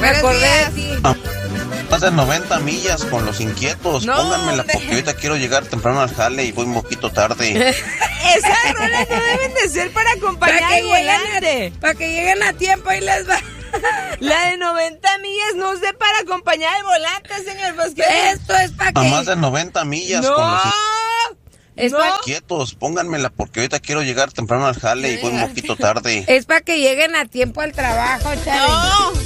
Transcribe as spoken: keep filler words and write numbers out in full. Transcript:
Me acordé de ti. Ah, más de noventa millas con los inquietos. No, Pónganmela hombre. porque ahorita quiero llegar temprano al jale y voy un poquito tarde. Esas rolas no deben de ser para acompañar Para que, al volante. lleguen a, para que lleguen a tiempo y les va. La de noventa millas no sé para acompañar al volante, señor. Pues, ¿qué? Esto es para A que... más de noventa millas No. con los Es No. para inquietos. Pónganmela porque ahorita quiero llegar temprano al jale y voy un poquito tarde. es pa que lleguen a tiempo al trabajo, Chale. No.